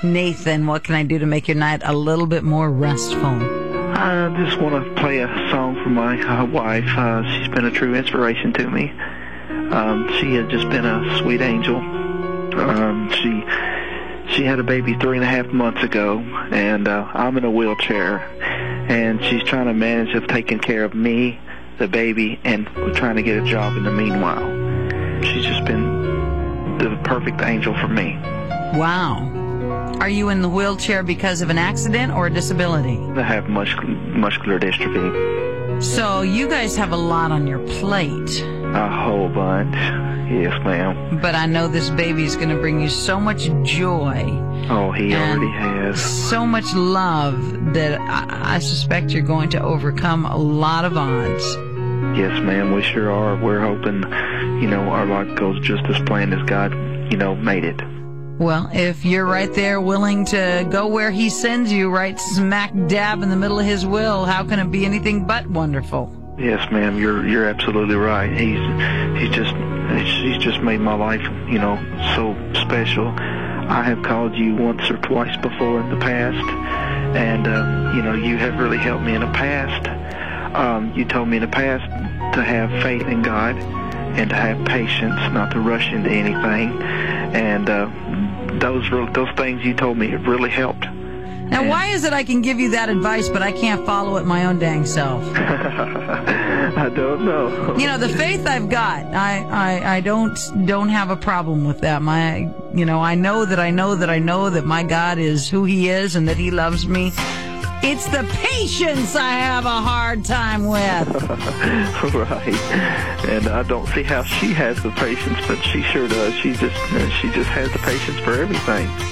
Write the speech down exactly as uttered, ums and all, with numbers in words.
Nathan, what can I do to make your night a little bit more restful? I just want to play a song for my uh, wife. Uh, she's been a true inspiration to me. Um, she has just been a sweet angel. Um, she she had a baby three and a half months ago, and uh, I'm in a wheelchair, and she's trying to manage of taking care of me, the baby, and trying to get a job in the meanwhile. She's just been the perfect angel for me. Wow. Are you in the wheelchair because of an accident or a disability? I have mus- muscular dystrophy. So you guys have a lot on your plate. A whole bunch. Yes, ma'am. But I know this baby's going to bring you so much joy. Oh, he already has. So much love that I, I suspect you're going to overcome a lot of odds. Yes, ma'am, we sure are. We're hoping, you know, our life goes just as planned as God, you know, made it. Well, if you're right there willing to go where he sends you, right smack dab in the middle of his will, how can it be anything but wonderful? Yes, ma'am, you're you're absolutely right. He's he's just he's just made my life, you know, so special. I have called you once or twice before in the past, and uh, you know, you have really helped me in the past. Um, you told me in the past to have faith in God and to have patience, not to rush into anything, and uh, those those things you told me have really helped. Now, why is it I can give you that advice, but I can't follow it my own dang self? I don't know. You know, the faith I've got, I, I, I don't don't have a problem with that. My, you know, I know that I know that I know that my God is who He is and that He loves me. It's the patience I have a hard time with. Right. And I don't see how she has the patience, but she sure does. She just she just has the patience for everything.